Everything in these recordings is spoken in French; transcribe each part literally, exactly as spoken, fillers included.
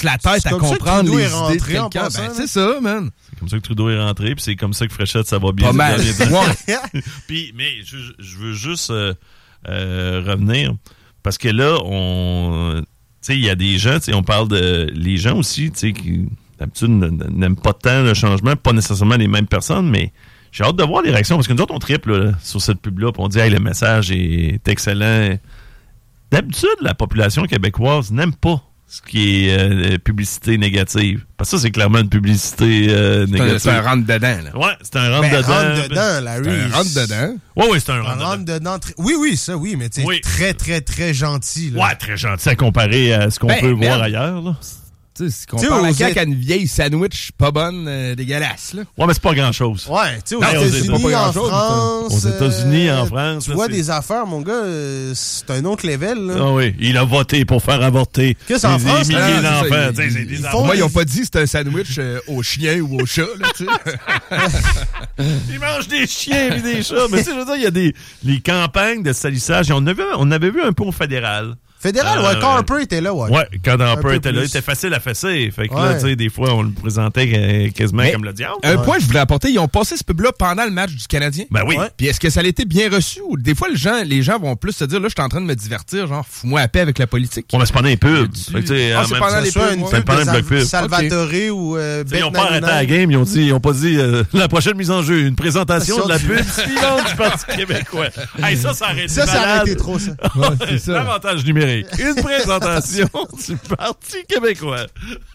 casse la tête c'est à comme comprendre ça que les Trudeau est idées de rentré en quelqu'un. passant, Ben, là. c'est ça, man. C'est comme ça que Trudeau est rentré, puis c'est comme ça que Fréchette, ça va bien. Pas mal. Ouais. Puis, mais je, je veux juste euh, euh, revenir, parce que là, on... Tu sais, il y a des gens, tu sais, on parle de... Les gens aussi, tu sais, qui, d'habitude, n'aiment pas tant le changement, pas nécessairement les mêmes personnes, mais j'ai hâte de voir les réactions, parce que nous autres, on triple là, sur cette pub-là, puis on dit, hey, le message est excellent. D'habitude, la population québécoise n'aime pas ce qui est euh, publicité négative. Parce que ça, c'est clairement une publicité euh, négative. C'est un rentre-dedans, là. Ouais, c'est un Ben, rentre-dedans. rentre-dedans, Larry. C'est un rentre-dedans. Ouais, ouais, c'est un Un rentre-dedans. rentre-dedans. Très... Oui, oui, ça, oui, mais tu sais, Oui. très, très, très gentil. Là. Ouais, très gentil à comparer à ce qu'on Ben, peut merde. voir ailleurs. Là. Tu sais, si on T'sais, parle aux la caque Éta- à une vieille sandwich pas bonne, euh, dégueulasse, là. Ouais, mais c'est pas grand-chose. Ouais, tu sais, aux Non, aux États-Unis, États- pas en grand-chose, France. aux États-Unis, en euh, France, Tu là, vois c'est- des affaires, mon gars, euh, c'est un autre level. Là. Ah oui, il a voté pour faire avorter Qu'est-ce en des France, milliers là, c'est ça, d'enfants. ils- Tu sais, c'est ils des font- enfants. Moi, ils ont pas dit que c'était un sandwich euh, au chien ou au chat, là, tu sais. Ils mangent des chiens et des chats. Mais tu sais, je veux dire, il y a des les campagnes de salissage. On avait, on avait vu un peu au fédéral. Fédéral, Euh, ouais, quand Harper était là, ouais. Ouais, quand Un Harper peu était là, il plus. était facile à fesser. Fait que Ouais. là, tu sais, des fois, on le présentait euh, quasiment Mais comme le diable. Un Ouais. point que je voulais apporter, ils ont passé ce pub-là pendant le match du Canadien. Ben oui. Ouais. Puis est-ce que ça a été bien reçu? Ou des fois, les gens, les gens vont plus se dire, là, je suis en train de me divertir, genre, fous-moi à paix avec la politique. On va se pendant les pubs. Tu- Fait que, tu sais, Ah, en c'est même pendant temps, les Soit pubs, une ouais. C'est pub pendant de le bloc pub. Sal- Salvatore ou euh, Tu sais, ils Bet ont pas arrêté à la quatre-vingt-dix-neuf. game, ils ont dit, ils ont pas dit euh, la prochaine mise en jeu, une présentation de la du- pub suivante du Parti québécois. Hey, ça, ça aurait été Ça, ça aurait malade. été trop, ça. Ouais, c'est ça. L'avantage numérique. Une présentation du Parti québécois.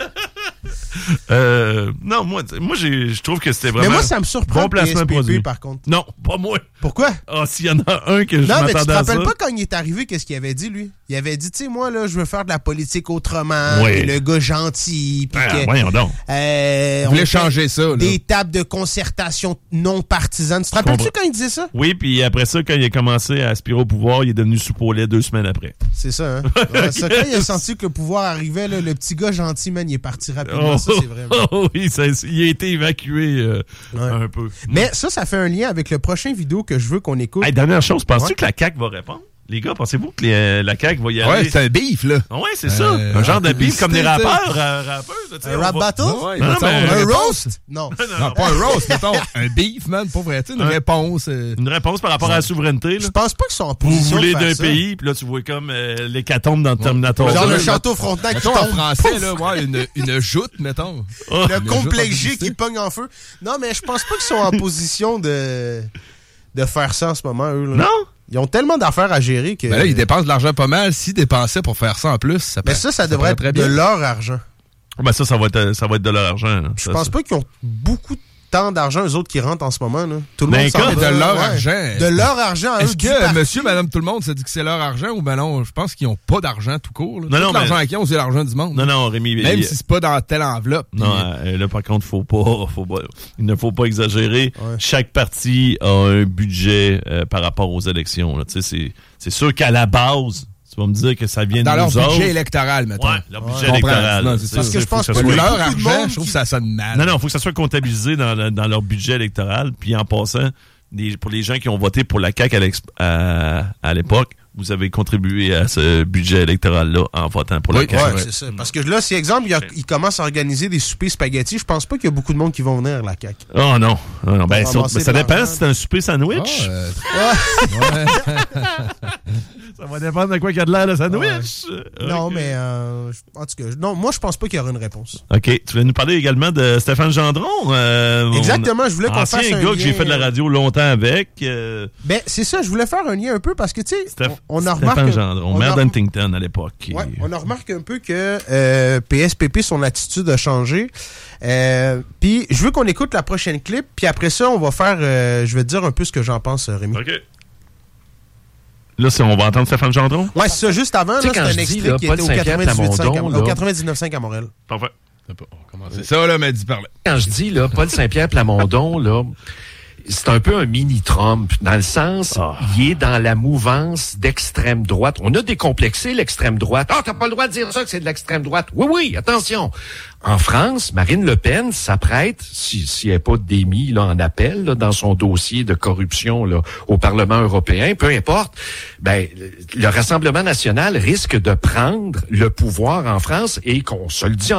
euh, non, moi, moi j'ai, je trouve que c'était vraiment. Mais moi, ça me surprend. bon placement P S P P, produit. par contre. Non, pas moi. Pourquoi? Ah, s'il y en a un que je Non, mais tu te m'attendais à ça. rappelles pas quand il est arrivé, qu'est-ce qu'il avait dit, lui? Il avait dit, tu sais, moi, là, je veux faire de la politique autrement. Oui. Et le gars gentil. Puis Ah, que, voyons donc. euh, Ils on voulaient fait changer ça, là. Des tables de concertation non partisanes. Tu te rappelles-tu comprends. quand il disait ça? Oui, puis après ça, quand il a commencé à aspirer au pouvoir, il est devenu soupe au lait deux semaines après. C'est ça, hein? Ouais, ça, quand il a senti que le pouvoir arrivait, là, le petit gars gentil, man, il est parti rapidement. Oh, Ça, c'est vrai. oh, oui, ça, il a été évacué euh, Ouais. un peu. Mais ça, ça fait un lien avec le prochain vidéo que je veux qu'on écoute. Hey, dernière chose, penses-tu Ouais. que la C A Q va répondre? Les gars, pensez-vous que les, euh, la C A Q va y aller? Ouais, c'est un beef, là. Ah ouais, c'est ça. Euh, un genre de en beef comme des publicité, rappeurs, euh, rappeuses. tu sais, Un on rap va- battle? Ouais, Non, mettons, mais- une Un réponse. roast? Non. Non, pas un roast, mettons. Un beef, man, pas vrai. Tu sais, une Un- réponse. euh, Une réponse par rapport à la souveraineté. Là. Je pense pas qu'ils sont en Vous position voulez de faire d'un ça. pays, puis là, tu vois comme euh, l'hécatombe dans le Terminator. Genre Ouais, le ouais, château Frontenac qui Mettons en tombe. français, là, ouais, une, une joute, mettons. Ah, Le Une complexe joute en G publicité. qui pogne en feu. Non, mais je pense pas qu'ils sont en position de, de faire ça en ce moment, eux. Là. non? Ils ont tellement d'affaires à gérer que. Ben là, ils dépensent de l'argent pas mal. S'ils dépensaient pour faire ça en plus, ça Mais peut- ça, ça devrait pourrait être très de bien. leur argent. Ben ça, ça va être, ça va être de leur argent. là. Je Ça, pense ça. pas qu'ils ont beaucoup de temps d'argent, eux autres qui rentrent en ce moment. Là. Tout le Ben, monde s'en comme va, de leur ouais. argent. De leur argent à eux. Est-ce du que parti. monsieur, madame, tout le monde se dit que c'est leur argent ou ben non? Je pense qu'ils n'ont pas d'argent tout court. Là. Non, Tout non, l'argent mais- qu'ils ont, c'est l'argent du monde. Non, non, Rémi. Même il- si c'est pas dans telle enveloppe. Non, puis- euh, là, par contre, faut pas, faut pas, il ne faut pas exagérer. Ouais. Chaque parti a un budget euh, par rapport aux élections. Là. Tu sais, c'est, c'est sûr qu'à la base, tu vas me dire que ça vient dans de leur nous autres. budget électoral, mettons. Ouais, leur budget Je comprends. électoral. Non, là. c'est ça. Tu sais, Parce que je faut pense ça que soit- le- Leur beaucoup de argent, monde je trouve qui- que ça sonne mal. Non, non, il faut que ça soit comptabilisé dans, le- dans leur budget électoral. Puis en passant, des- pour les gens qui ont voté pour la C A Q à, l'ex- à, à l'époque, vous avez contribué à ce budget électoral-là en votant pour Oui, la C A Q. Ouais, c'est ça. Parce que là, si exemple, il y a- ils commencent à organiser des soupers spaghettis, je pense pas qu'il y a beaucoup de monde qui vont venir, la C A Q. Oh non. Oh, non. Ben, Pour ça, ramasser ben, ça de dépend l'argent. si c'est un souper sandwich. Ah, euh, Ouais. ouais. Ça va dépendre de quoi qu'il y a de l'air le sandwich. Non, Ok. mais euh, en tout cas, non, moi, je pense pas qu'il y aura une réponse. OK. Tu voulais nous parler également de Stéphane Gendron. euh, Exactement, mon je voulais qu'on ancien fasse un gars que j'ai lien, fait de la radio longtemps avec. euh, Ben, c'est ça, je voulais faire un lien un peu parce que, tu sais, Steph- on, on a Stéphane remarqué. Gendron, on maire a- d'Huntington à l'époque. qui- Ouais, on a remarqué un peu que euh, P S P P, son attitude a changé. Euh, puis, je veux qu'on écoute la prochaine clip, puis après ça, on va faire, euh, je vais te dire un peu ce que j'en pense, Rémi. OK. Là, c'est- on va entendre Stéphane Gendron. Ouais, c'est ça, juste avant, là, Tu sais, c'était quand un je dis, extrait là, qui Paul était au Saint-Pierre quatre-vingt-dix-huit cinq à, Plamondon, au là. quatre-vingt-dix-neuf cinq à Montréal. Parfait. C'est ça, là, mais dis par là. Quand je dis, là, Paul Saint-Pierre Plamondon, là, c'est un peu un mini-Trump, dans le sens, Ah. il est dans la mouvance d'extrême droite. On a décomplexé l'extrême droite. Ah, t'as pas le droit de dire ça que c'est de l'extrême droite. Oui, oui, attention. En France, Marine Le Pen s'apprête, si, si elle n'est pas démise là, en appel là, dans son dossier de corruption là, au Parlement européen, peu importe, ben, le Rassemblement national risque de prendre le pouvoir en France et qu'on se le dit